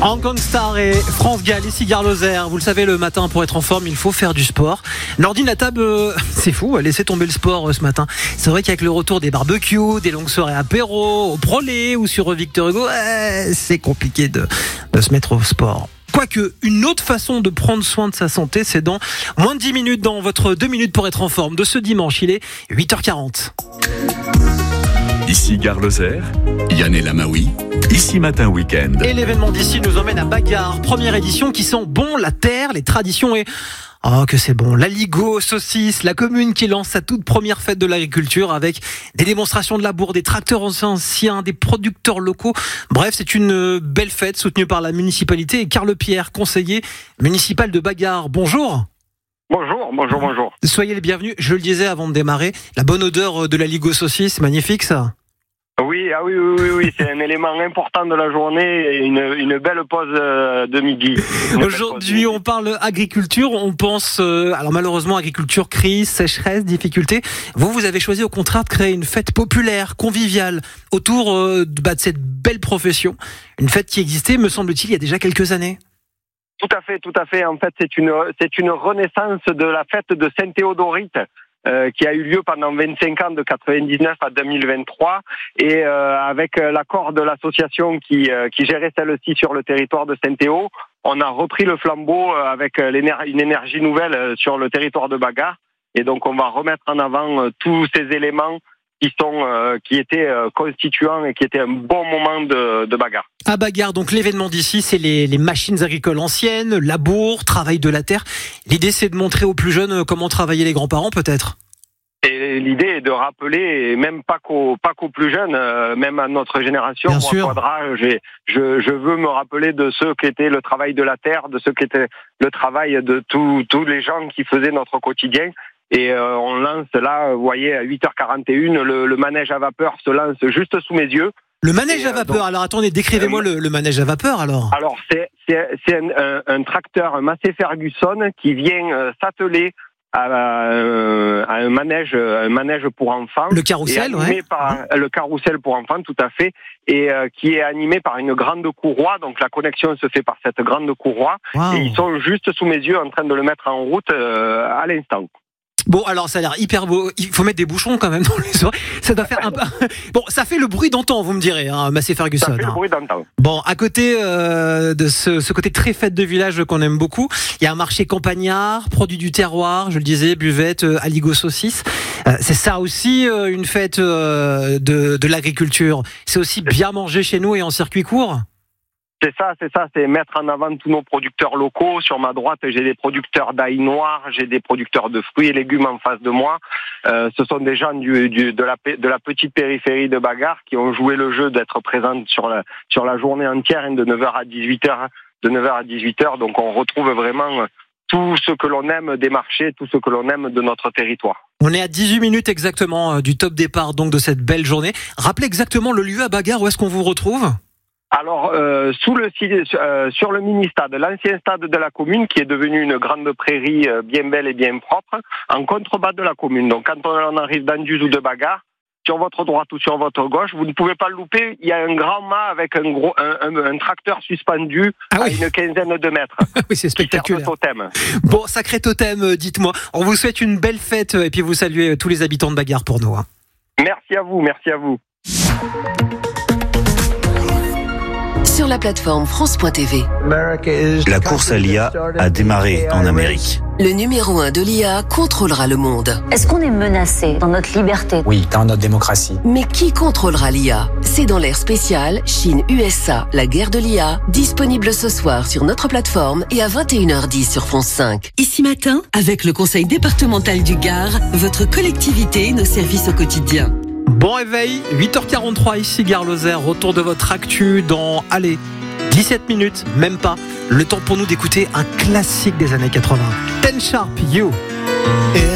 Gangnam Star et France Gall, ici Gare Lozère. Vous le savez, le matin, pour être en forme, il faut faire du sport. Nordine, la table, c'est fou, a laissé tomber le sport ce matin. C'est vrai qu'avec le retour des barbecues, des longues soirées apéro, au Prolet ou sur Victor Hugo, c'est compliqué de se mettre au sport. Quoique, une autre façon de prendre soin de sa santé, c'est dans moins de 10 minutes, dans votre 2 minutes pour être en forme de ce dimanche. Il est 8h40. Ici Gare Lozère, Yann et Lamaoui, ici Matin Week-end. Et l'événement d'ici nous emmène à Bagarre, première édition qui sent bon la terre, les traditions et... Oh que c'est bon, l'Aligo Saucisse, la commune qui lance sa toute première fête de l'agriculture avec des démonstrations de labour, des tracteurs anciens, des producteurs locaux. Bref, c'est une belle fête soutenue par la municipalité et Carl Pierre, conseiller municipal de Bagarre. Bonjour. Bonjour. Soyez les bienvenus. Je le disais avant de démarrer, la bonne odeur de l'Aligo Saucisse, magnifique ça. Oui, c'est un élément important de la journée et une belle pause de midi. Aujourd'hui, on parle agriculture, on pense, alors malheureusement, agriculture, crise, sécheresse, difficultés. Vous avez choisi au contraire de créer une fête populaire, conviviale, autour de cette belle profession. Une fête qui existait, me semble-t-il, il y a déjà quelques années. Tout à fait. En fait, c'est une renaissance de la fête de Saint-Théodorite. Qui a eu lieu pendant 25 ans de 99 à 2023 et avec l'accord de l'association qui gérait celle-ci sur le territoire de Saint-Théo, on a repris le flambeau avec une énergie nouvelle sur le territoire de Bagarre et donc on va remettre en avant tous ces éléments qui étaient constituants et qui étaient un bon moment de Bagarre. À Bagarre, donc l'événement d'ici, c'est les machines agricoles anciennes, labour, travail de la terre. L'idée, c'est de montrer aux plus jeunes comment travaillaient les grands-parents, peut-être. Et l'idée est de rappeler, et même pas qu'aux plus jeunes, même à notre génération, moi, Quadra, je veux me rappeler de ce qu'était le travail de la terre, de ce qu'était le travail de tous les gens qui faisaient notre quotidien. Et on lance là, vous voyez, à 8h41, le manège à vapeur se lance juste sous mes yeux. Le manège à vapeur, alors attendez, décrivez-moi le manège à vapeur alors. Alors c'est un tracteur, un Massey Ferguson qui vient s'atteler à un manège pour enfants. Le carrousel, Le carrousel pour enfants, tout à fait, et qui est animé par une grande courroie. Donc la connexion se fait par cette grande courroie. Wow. Et ils sont juste sous mes yeux en train de le mettre en route à l'instant. Bon, alors ça a l'air hyper beau. Il faut mettre des bouchons quand même dans les oreilles. Ça doit faire un peu. Bon, ça fait le bruit d'antan, vous me direz, Massey Ferguson. Ça fait le bruit d'antan. Bon, à côté de ce côté très fête de village qu'on aime beaucoup, il y a un marché campagnard, produits du terroir, je le disais, buvette, Aligo Saucisse. C'est ça aussi une fête de l'agriculture. C'est aussi bien manger chez nous et en circuit court. C'est ça, c'est mettre en avant tous nos producteurs locaux. Sur ma droite, j'ai des producteurs d'ail noir, j'ai des producteurs de fruits et légumes en face de moi. Ce sont des gens de la petite périphérie de Bagarre qui ont joué le jeu d'être présents sur la journée entière, de 9h à 18h. Donc on retrouve vraiment tout ce que l'on aime des marchés, tout ce que l'on aime de notre territoire. On est à 18 minutes exactement du top départ donc de cette belle journée. Rappelez exactement le lieu à Bagarre, où est-ce qu'on vous retrouve ? Alors, sur le mini-stade, l'ancien stade de la commune, qui est devenu une grande prairie bien belle et bien propre, en contrebas de la commune. Donc, quand on arrive d'Anduze ou de Bagarre, sur votre droite ou sur votre gauche, vous ne pouvez pas le louper. Il y a un grand mât avec un tracteur suspendu à une quinzaine de mètres. Oui, c'est spectaculaire. Totem. Bon, sacré totem, dites-moi. On vous souhaite une belle fête et puis vous saluez tous les habitants de Bagarre pour nous. Merci à vous. Sur la plateforme France.tv. La course à l'IA a démarré en Amérique. Le numéro 1 de l'IA contrôlera le monde. Est-ce qu'on est menacé dans notre liberté ? Oui, dans notre démocratie. Mais qui contrôlera l'IA ? C'est dans l'ère spéciale Chine-USA, la guerre de l'IA, disponible ce soir sur notre plateforme et à 21h10 sur France 5. Ici matin, avec le conseil départemental du Gard, votre collectivité, nos services au quotidien. Bon réveil, 8h43 ici Gare Lozère, retour de votre actu dans, 17 minutes, même pas. Le temps pour nous d'écouter un classique des années 80. Ten Sharp, You.